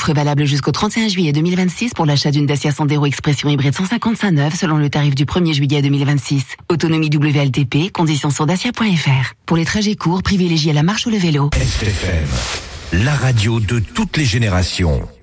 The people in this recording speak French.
Offre valable jusqu'au 31 juillet 2026 pour l'achat d'une Dacia Sandero Expression hybride 155 neuve selon le tarif du 1er juillet 2026. Autonomie WLTP, conditions sur dacia.fr. Pour les trajets courts, privilégiez la marche ou le vélo. SFM, la radio de toutes les générations.